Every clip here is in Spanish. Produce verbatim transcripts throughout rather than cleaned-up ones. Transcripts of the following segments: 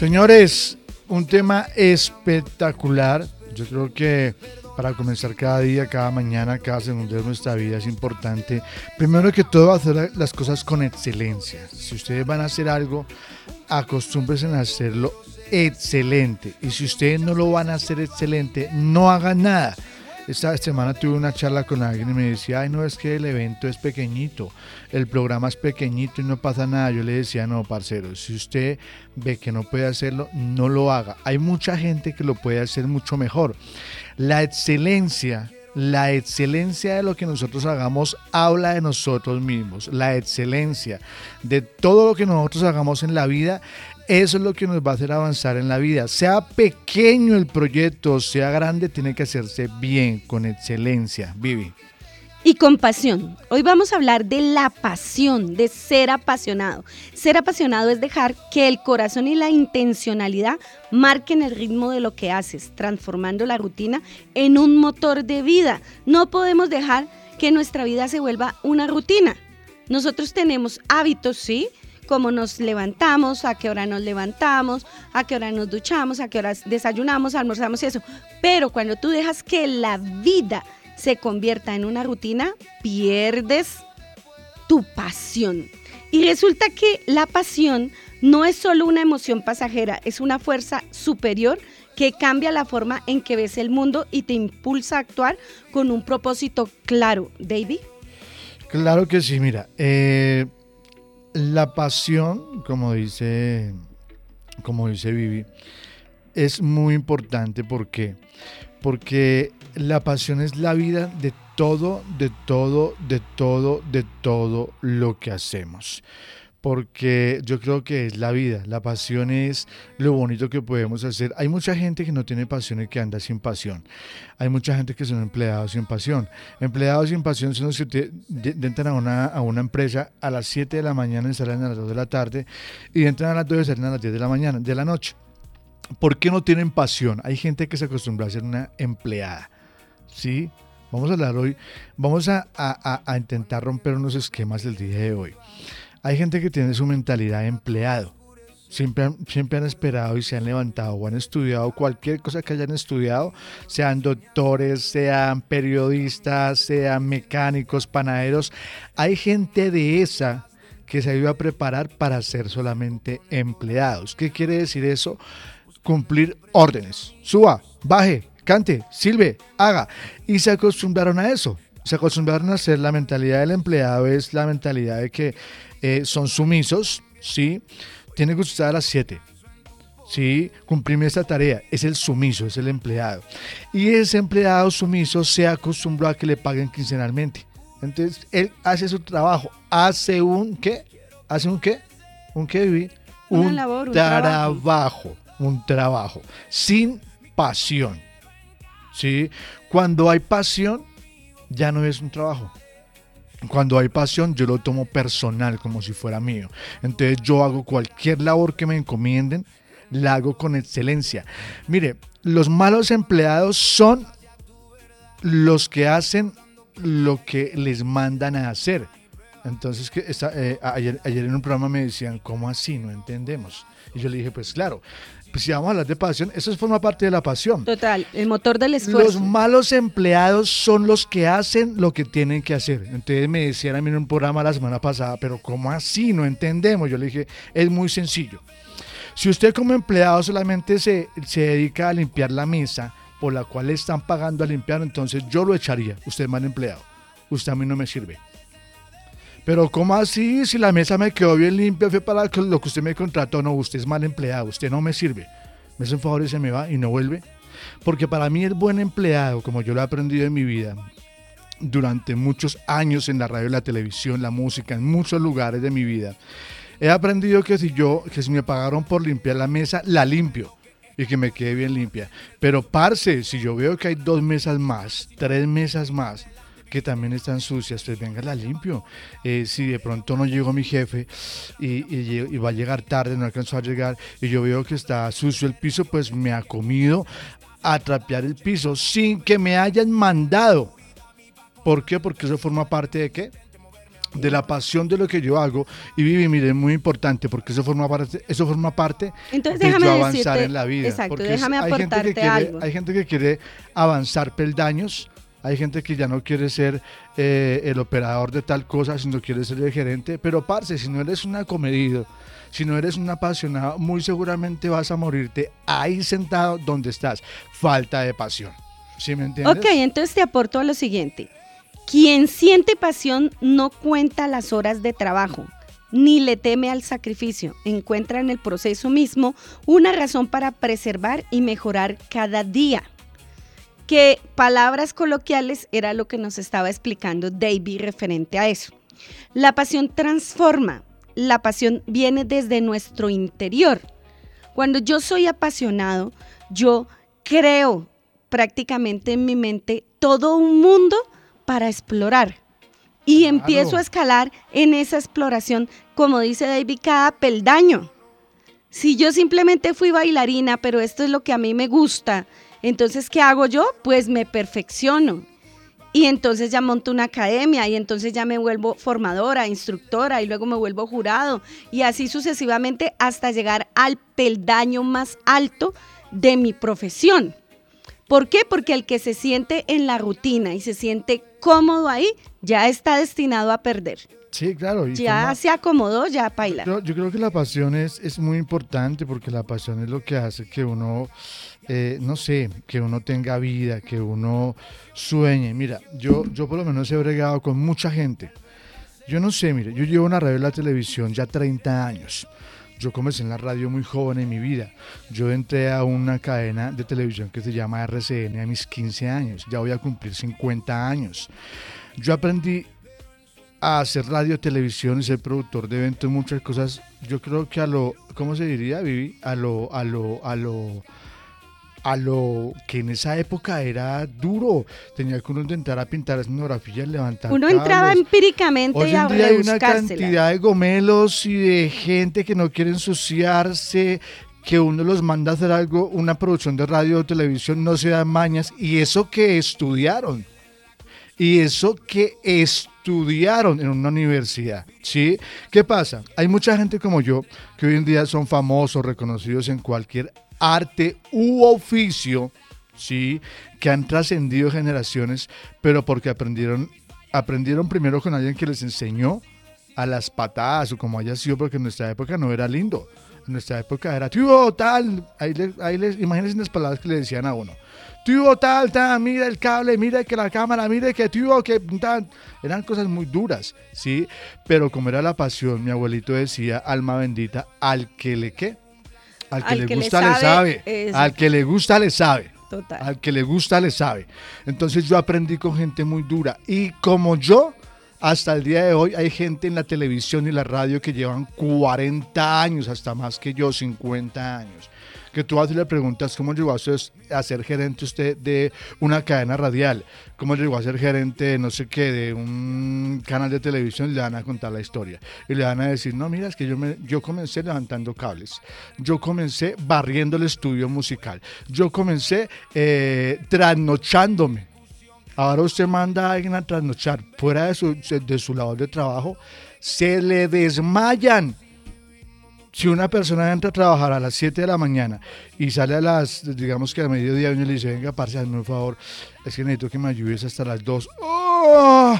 Señores, un tema espectacular. Yo creo que para comenzar cada día, cada mañana, cada segundo de nuestra vida es importante, primero que todo, hacer las cosas con excelencia. Si ustedes van a hacer algo, acostúmbrense a hacerlo excelente. Y si ustedes no lo van a hacer excelente, no hagan nada. Esta semana tuve una charla con alguien y me decía, ay, no, es que el evento es pequeñito, el programa es pequeñito y no pasa nada. Yo le decía, no, parcero, si usted ve que no puede hacerlo, no lo haga. Hay mucha gente que lo puede hacer mucho mejor. La excelencia, la excelencia de lo que nosotros hagamos habla de nosotros mismos. La excelencia de todo lo que nosotros hagamos en la vida, eso es lo que nos va a hacer avanzar en la vida. Sea pequeño el proyecto, sea grande, tiene que hacerse bien, con excelencia. Vivi. Y con pasión. Hoy vamos a hablar de la pasión, de ser apasionado. Ser apasionado es dejar que el corazón y la intencionalidad marquen el ritmo de lo que haces, transformando la rutina en un motor de vida. No podemos dejar que nuestra vida se vuelva una rutina. Nosotros tenemos hábitos, ¿sí? Cómo nos levantamos, a qué hora nos levantamos, a qué hora nos duchamos, a qué hora desayunamos, almorzamos y eso. Pero cuando tú dejas que la vida se convierta en una rutina, pierdes tu pasión. Y resulta que la pasión no es solo una emoción pasajera, es una fuerza superior que cambia la forma en que ves el mundo y te impulsa a actuar con un propósito claro. ¿David? Claro que sí, mira. Eh... La pasión, como dice, como dice Vivi, es muy importante. ¿Por qué? Porque la pasión es la vida de todo, de todo, de todo, de todo lo que hacemos. Porque yo creo que es la vida, la pasión es lo bonito que podemos hacer. Hay mucha gente que no tiene pasión y que anda sin pasión. Hay mucha gente que son empleados sin pasión. Empleados sin pasión son los que te, de, de entran a una, a una empresa a las siete de la mañana y salen a las dos de la tarde, y entran a las dos y salen a las diez de la mañana, de la noche. ¿Por qué no tienen pasión? Hay gente que se acostumbra a ser una empleada, ¿sí? Vamos a hablar hoy, vamos a, a, a intentar romper unos esquemas del día de hoy. Hay gente que tiene su mentalidad de empleado. Siempre han, siempre han esperado y se han levantado o han estudiado cualquier cosa que hayan estudiado, sean doctores, sean periodistas, sean mecánicos, panaderos. Hay gente de esa que se ha ido a preparar para ser solamente empleados. ¿Qué quiere decir eso? Cumplir órdenes. Suba, baje, cante, silbe, haga. Y se acostumbraron a eso. Se acostumbraron a hacer, la mentalidad del empleado es la mentalidad de que eh, son sumisos, ¿sí? Tiene que estar a las siete, ¿sí? Cumplirme esta tarea. Es el sumiso, es el empleado. Y ese empleado sumiso se acostumbró a que le paguen quincenalmente. Entonces, él hace su trabajo. Hace un, ¿qué? ¿Hace un qué? ¿Un qué, Vivi? Una un labor, un trabajo. trabajo. Un trabajo. Sin pasión, ¿sí? Cuando hay pasión, ya no es un trabajo. Cuando hay pasión, yo lo tomo personal, como si fuera mío. Entonces yo hago cualquier labor que me encomienden, la hago con excelencia. Mire, los malos empleados son los que hacen lo que les mandan a hacer. Entonces, que esta, eh, ayer, ayer en un programa me decían, ¿cómo así? No entendemos. Y yo le dije, pues claro, pues si vamos a hablar de pasión, eso forma parte de la pasión. Total, el motor del esfuerzo. Los malos empleados son los que hacen lo que tienen que hacer. Entonces me decían a mí en un programa la semana pasada, pero ¿cómo así? No entendemos. Yo le dije, es muy sencillo. Si usted como empleado solamente se, se dedica a limpiar la mesa por la cual le están pagando a limpiar, entonces yo lo echaría. Usted es mal empleado. Usted a mí no me sirve. Pero ¿cómo así? Si la mesa me quedó bien limpia, fue para lo que usted me contrató. No, usted es mal empleado, usted no me sirve. Me hace un favor y se me va y no vuelve. Porque para mí el buen empleado, como yo lo he aprendido en mi vida, durante muchos años en la radio, la televisión, la música, en muchos lugares de mi vida, he aprendido que si yo, que si me pagaron por limpiar la mesa, la limpio y que me quede bien limpia. Pero parce, si yo veo que hay dos mesas más, tres mesas más, que también están sucias, pues venga, la limpio. Eh, si de pronto no llegó mi jefe y, y, y va a llegar tarde, no alcanzó a llegar, y yo veo que está sucio el piso, pues me ha comido a trapear el piso sin que me hayan mandado. ¿Por qué? Porque eso forma parte de ¿qué? de la pasión de lo que yo hago. Y Vivi, mire, es muy importante porque eso forma parte, eso forma parte Entonces, de déjame yo avanzar decirte, en la vida. exacto, Porque déjame es- hay gente que aportarte quiere, algo. hay gente que quiere avanzar peldaños. Hay gente que ya no quiere ser eh, el operador de tal cosa, sino quiere ser el gerente. Pero, parce, si no eres un acomedido, si no eres un apasionado, muy seguramente vas a morirte ahí sentado donde estás. Falta de pasión. ¿Sí me entiendes? Ok, entonces te aporto a lo siguiente. Quien siente pasión no cuenta las horas de trabajo, ni le teme al sacrificio. Encuentra en el proceso mismo una razón para preservar y mejorar cada día. Que palabras coloquiales era lo que nos estaba explicando David referente a eso. La pasión transforma. La pasión viene desde nuestro interior. Cuando yo soy apasionado, yo creo prácticamente en mi mente todo un mundo para explorar. Y Claro. empiezo a escalar en esa exploración, como dice David, cada peldaño. Si yo simplemente fui bailarina, pero esto es lo que a mí me gusta, entonces, ¿qué hago yo? Pues me perfecciono. Y entonces ya monto una academia y entonces ya me vuelvo formadora, instructora y luego me vuelvo jurado y así sucesivamente hasta llegar al peldaño más alto de mi profesión. ¿Por qué? Porque el que se siente en la rutina y se siente cómodo ahí, ya está destinado a perder. Sí, claro. y Ya forma- se acomodó, ya baila. Yo, yo creo que la pasión es, es muy importante porque la pasión es lo que hace que uno, eh, no sé, que uno tenga vida, que uno sueñe. Mira, yo, yo por lo menos he bregado con mucha gente. Yo no sé, mire, yo llevo en la radio y la televisión ya treinta años. Yo comencé en la radio muy joven en mi vida. Yo entré a una cadena de televisión que se llama R C N a mis quince años. Ya voy a cumplir cincuenta años. Yo aprendí a hacer radio, televisión y ser productor de eventos, muchas cosas. Yo creo que a lo, ¿cómo se diría, Vivi? A lo, a lo, a lo, a lo que en esa época era duro. Tenía que uno intentar a pintar escenografías, levantar Uno cables. entraba empíricamente Hoy y a en día hay una rebuscársela. cantidad de gomelos y de gente que no quiere ensuciarse, que uno los manda a hacer algo, una producción de radio o televisión, no se dan mañas, y eso que estudiaron, y eso que estudiaron en una universidad, ¿sí? ¿Qué pasa? Hay mucha gente como yo que hoy en día son famosos, reconocidos en cualquier arte u oficio, ¿sí? Que han trascendido generaciones, pero porque aprendieron, aprendieron primero con alguien que les enseñó a las patadas o como haya sido, porque en nuestra época no era lindo. En nuestra época era, tío, tal, ahí les, ahí les, imagínense las palabras que le decían a uno. Tío, tal, tal, mira el cable, mira que la cámara, mira que tío, que tal. Eran cosas muy duras, ¿sí? Pero como era la pasión, mi abuelito decía, alma bendita, al que le qué, al que Al le que le gusta le sabe, sabe, eso. al que le gusta le sabe. Total. Al que le gusta le sabe. Entonces yo aprendí con gente muy dura. Y como yo, hasta el día de hoy hay gente en la televisión y la radio que llevan cuarenta años, hasta más que yo, cincuenta años. Que tú vas y le preguntas cómo llegó a ser, a ser gerente usted de una cadena radial, cómo llegó a ser gerente de no sé qué, de un canal de televisión, y le van a contar la historia. Y le van a decir, no, mira, es que yo, me, yo comencé levantando cables, yo comencé barriendo el estudio musical, yo comencé eh, trasnochándome. Ahora usted manda a alguien a trasnochar fuera de su, de su labor de trabajo, se le desmayan. Si una persona entra a trabajar a las siete de la mañana y sale a las, digamos que a mediodía, uno le dice, venga, parce, hazme un favor, es que necesito que me ayudes hasta las dos. ¡Oh!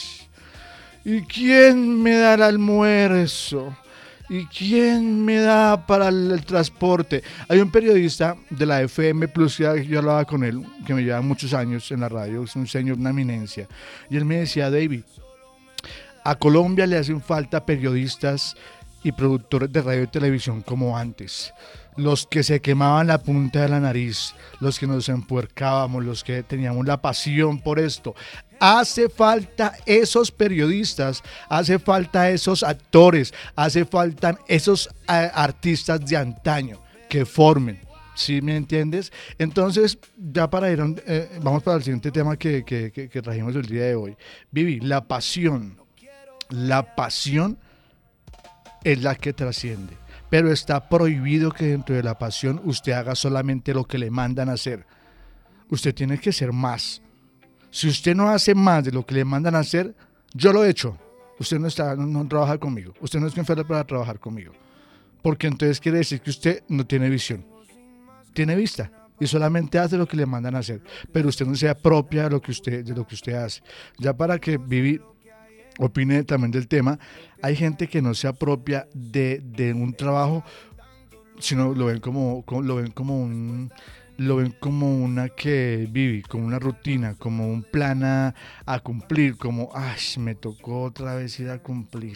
¿Y quién me da el almuerzo? ¿Y quién me da para el, el transporte? Hay un periodista de la F M Plus, ya yo hablaba con él, que me lleva muchos años en la radio, es un señor, una eminencia, y él me decía, David, a Colombia le hacen falta periodistas y productores de radio y televisión como antes, los que se quemaban la punta de la nariz, los que nos empuercábamos, los que teníamos la pasión por esto. Hace falta esos periodistas, hace falta esos actores, hace falta esos uh, artistas de antaño que formen. ¿Sí me entiendes? Entonces, ya para ir, eh, vamos para el siguiente tema que, que, que, que trajimos el día de hoy. Vivi, la pasión, la pasión es la que trasciende, pero está prohibido que dentro de la pasión usted haga solamente lo que le mandan a hacer. Usted tiene que ser más. Si usted no hace más de lo que le mandan a hacer, yo lo he hecho. usted no, está, no, no trabaja conmigo, usted no es enfermo para trabajar conmigo, porque entonces quiere decir que usted no tiene visión, tiene vista y solamente hace lo que le mandan a hacer, pero usted no se apropia de lo que usted, de lo que usted hace. Ya para que Vivi opine también del tema, hay gente que no se apropia de, de un trabajo, sino lo ven como, como lo ven como un lo ven como una que vive, como una rutina, como un plan a, a cumplir, como, ay, me tocó otra vez ir a cumplir.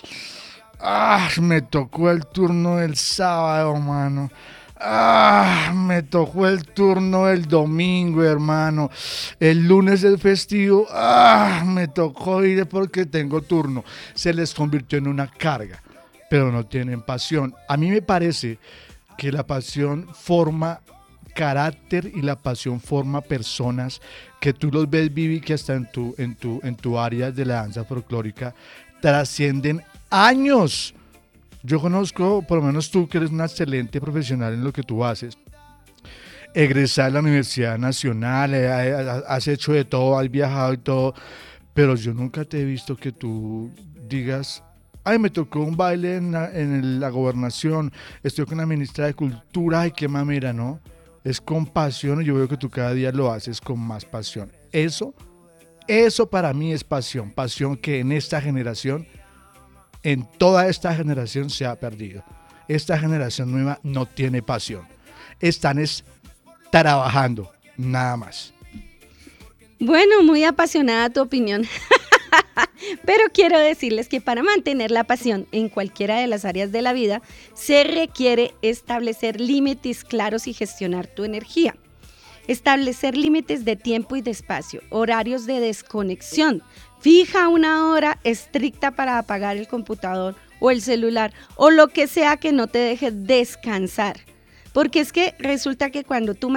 Ah, me tocó el turno del sábado, mano. Ah, me tocó el turno del domingo, hermano. El lunes es festivo. Ah, me tocó ir porque tengo turno. Se les convirtió en una carga, pero no tienen pasión. A mí me parece que la pasión forma carácter y la pasión forma personas que tú los ves, Vivi, que hasta en tu, en tu, en tu área de la danza folclórica trascienden años. Yo conozco, por lo menos tú que eres una excelente profesional en lo que tú haces, egresada de la Universidad Nacional, has hecho de todo, has viajado y todo, pero yo nunca te he visto que tú digas, ay, me tocó un baile en la, en la gobernación, estoy con la ministra de Cultura, ay, qué mamera, ¿no? Es con pasión y yo veo que tú cada día lo haces con más pasión. Eso, eso para mí es pasión, pasión que en esta generación, en toda esta generación se ha perdido. Esta generación nueva no tiene pasión. Están es trabajando, nada más. Bueno, muy apasionada tu opinión. Pero quiero decirles que para mantener la pasión en cualquiera de las áreas de la vida, se requiere establecer límites claros y gestionar tu energía. Establecer límites de tiempo y de espacio, horarios de desconexión. Fija una hora estricta para apagar el computador o el celular o lo que sea que no te deje descansar. Porque es que resulta que cuando tú